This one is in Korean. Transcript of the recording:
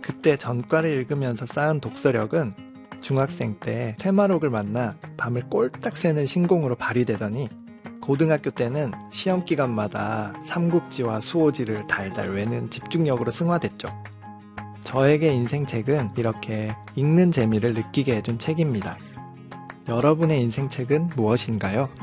그때 전과를 읽으면서 쌓은 독서력은 중학생 때 퇴마록을 만나 밤을 꼴딱 새는 신공으로 발휘되더니 고등학교 때는 시험 기간마다 삼국지와 수호지를 달달 외는 집중력으로 승화됐죠. 저에게 인생책은 이렇게 읽는 재미를 느끼게 해준 책입니다. 여러분의 인생책은 무엇인가요?